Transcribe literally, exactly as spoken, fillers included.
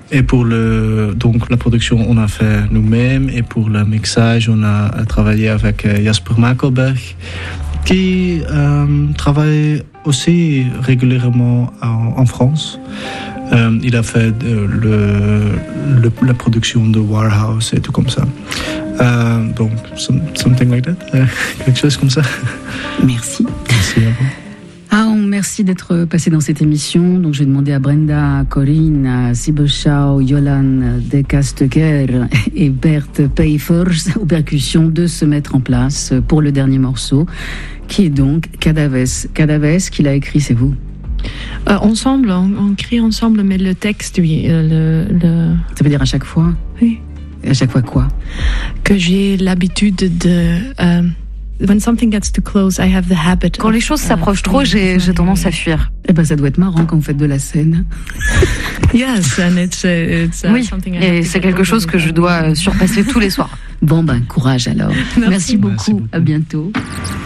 Et pour le, donc la production, on a fait nous-mêmes. Et pour le mixage, on a travaillé avec Jasper Makelberg, qui euh, travaille aussi régulièrement en, en France. Euh, il a fait de, le, le, la production de Warhouse et tout comme ça. Euh, donc, some, something like that. Euh, quelque chose comme ça. Merci. Merci à vous. Ah, merci d'être passé dans cette émission. Donc, je vais demander à Brenda, à Corinne, à Sibelschau, Jolan De Casteguer et Berthe Payfors aux percussions de se mettre en place pour le dernier morceau, qui est donc Cadaves. Cadaves, qui l'a écrit, c'est vous? Euh, ensemble, on, on écrit ensemble, mais le texte, oui. Le, le... Ça veut dire à chaque fois? Oui. À chaque fois quoi? Que j'ai l'habitude de... Euh, when something gets too close, I have the habit. Quand les choses s'approchent trop, j'ai, j'ai tendance à fuir. Eh ben, ça doit être marrant quand vous faites de la scène. Yes, and it's, it's uh, oui, something I et c'est quelque chose que je dois surpasser tous les soirs. Bon ben, courage alors. Merci, Merci beaucoup. Merci beaucoup. À bientôt.